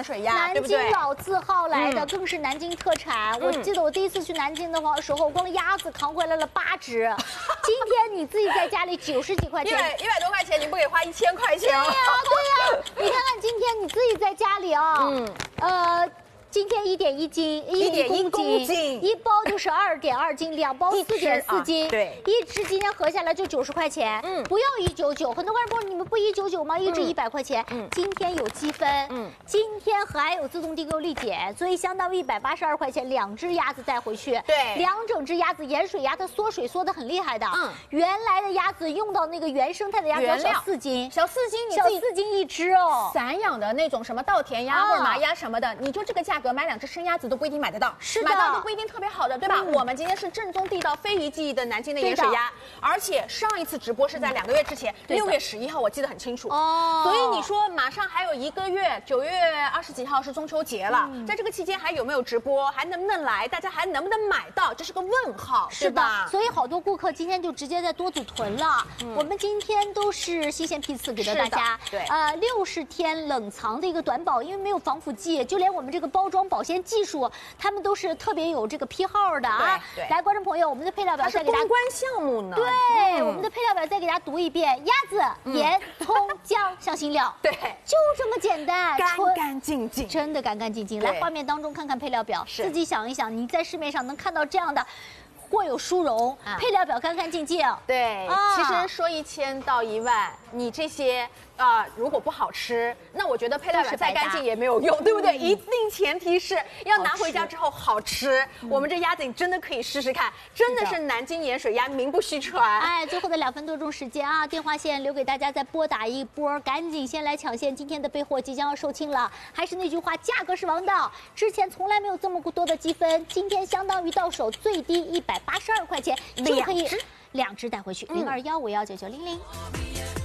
盐水鸭，对不对？ 南京老字号来的，更是南京特产。我记得我第一次去南京的时候，光鸭子扛回来了8只。今天你自己在家里90几块钱 ，100多块钱，你不给花1000块钱？ 对呀，你看看今天你自己在家里啊，今天1.1斤，1.1公斤，1包就是2.2斤，2包4.4斤， 对 ，1只今天合下来就90块钱，不要199，很多观众朋友你们不199吗？1只100块钱，今天有积分，今天还有自动订购立减，所以相当于182块钱，2只鸭子带回去， 对 ，2整只鸭子盐水鸭它缩水缩得很厉害的，原来的鸭子用到那个原生态的鸭子要小4斤， 小4斤， 小4斤1只哦， 散养的那种什么稻田鸭或者麻鸭什么的，你就这个价格买2只生鸭子都不一定买得到， 是的， 买到都不一定特别好的，对吧？我们今天是正宗地道、非遗记忆的南京的盐水鸭，而且上一次直播是在2个月之前，6月11号，我记得很清楚。哦，所以你说马上还有1个月，9月20几号是中秋节了，在这个期间还有没有直播？还能不能来？大家还能不能买到？这是个问号， 是吧？所以好多顾客今天就直接在多组囤了。我们今天都是新鲜批次给到大家， 对 ，60天冷藏的一个短保，因为没有防腐剂，就连我们这个包装保鲜技术，他们都是特别有这个批号的啊。 对， 来，观众朋友，我们的配料表再给大家。 公关项目呢？ 对，我们的配料表再给大家读一遍：鸭子、盐、葱、姜、香辛料。 对， 就这么简单， 干干净净， 真的干干净净。来，画面当中看看配料表，自己想一想，你在市面上能看到这样的。或有殊荣，配料表干干净净。 对，其实说1000到1万，你这些如果不好吃，那我觉得配料表再干净也没有用，对不对？一定前提是要拿回家之后好吃。我们这鸭子你真的可以试试看，真的是南京盐水鸭，名不虚传。 哎，最后的2分多钟时间啊，电话线留给大家再拨打一波，赶紧先来抢先，今天的备货即将要售罄了。还是那句话，价格是王道，之前从来没有这么多的积分，今天相当于到手最低182块钱就可以2只带回去，0215199900。